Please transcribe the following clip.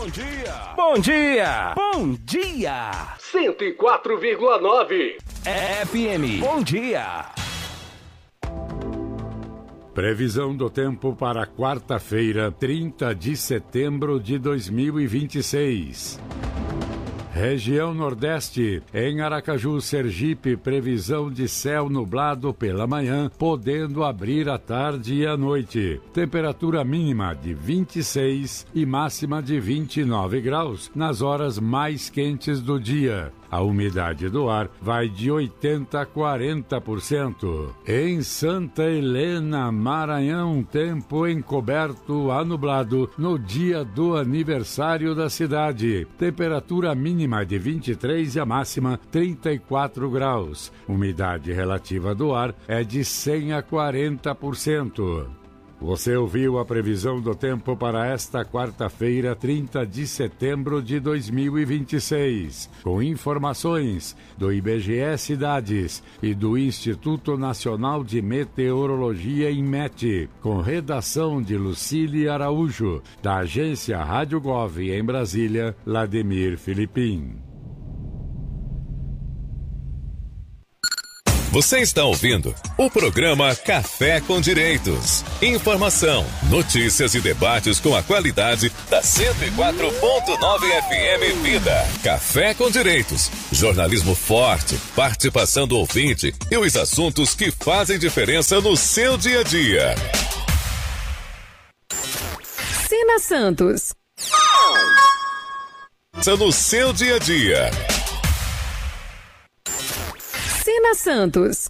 dia! Bom dia! Bom dia! 104,9 FM. Bom dia! Previsão do tempo para quarta-feira, 30 de setembro de 2026. Região Nordeste, em Aracaju, Sergipe, previsão de céu nublado pela manhã, podendo abrir à tarde e à noite. Temperatura mínima de 26 e máxima de 29 graus nas horas mais quentes do dia. A umidade do ar vai de 80% a 40%. Em Santa Helena, Maranhão, tempo encoberto a nublado no dia do aniversário da cidade. Temperatura mínima de 23 e a máxima 34 graus. Umidade relativa do ar é de 100% a 40%. Você ouviu a previsão do tempo para esta quarta-feira, 30 de setembro de 2026, com informações do IBGE Cidades e do Instituto Nacional de Meteorologia, INMET, com redação de Lucília Araújo, da agência Rádio Gov em Brasília, Lademir Filipim. Você está ouvindo o programa Café com Direitos. Informação, notícias e debates com a qualidade da 104.9 FM Vida. Café com Direitos. Jornalismo forte, participação do ouvinte e os assuntos que fazem diferença no seu dia a dia. Sina Santos. No seu dia a dia. Sina Santos.